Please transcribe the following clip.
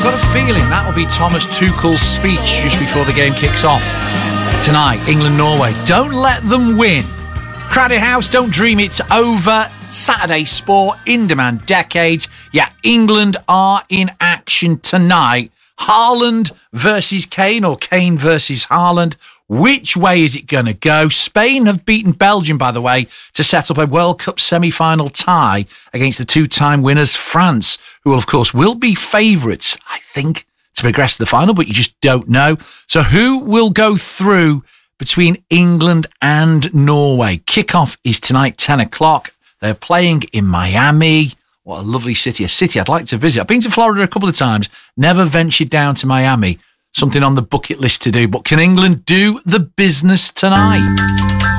got a feeling that'll be Thomas Tuchel's speech just before the game kicks off. Tonight, England-Norway. Don't let them win. Crowded House, don't dream it's over. Saturday Sport, in-demand decades. Yeah, England are in action tonight. Haaland versus Kane, or Kane versus Haaland. Which way is it going to go? Spain have beaten Belgium, by the way, to set up a World Cup semi-final tie against the two-time winners, France, who, of course, will be favourites, I think, to progress to the final, but you just don't know. So who will go through between England and Norway? Kickoff is tonight, 10 o'clock. They're playing in Miami. What a lovely city. A city I'd like to visit. I've been to Florida a couple of times, never ventured down to Miami. Something on the bucket list to do. But can England do the business tonight?